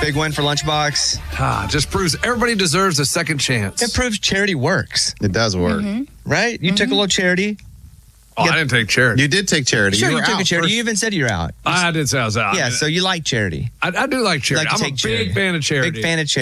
Big win for Lunchbox. Just proves everybody deserves a second chance. It proves charity works. It does work. Right? You took a little charity. I didn't take charity. You did take charity. Sure, you you were took out a charity. first. You even said you're out. I did say I was out. Yeah, so you like charity. I do like charity. You like to I'm a take charity. big fan of charity. Big fan of charity.